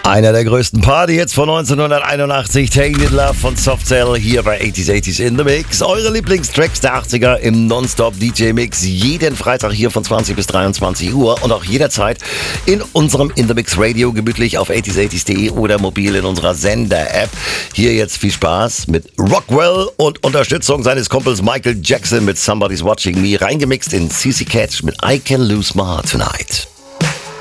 Einer der größten Party-Hits von 1981, Tainted Love von Soft Cell, hier bei 80s in the Mix. Eure Lieblingstracks der 80er im Non-Stop-DJ-Mix, jeden Freitag hier von 20 bis 23 Uhr und auch jederzeit in unserem In the Mix Radio, gemütlich auf 80s.de oder mobil in unserer Sender-App. Hier jetzt viel Spaß mit Rockwell und Unterstützung seines Kumpels Michael Jackson mit Somebody's Watching Me, reingemixt in CC Catch mit I Can Lose My Heart Tonight.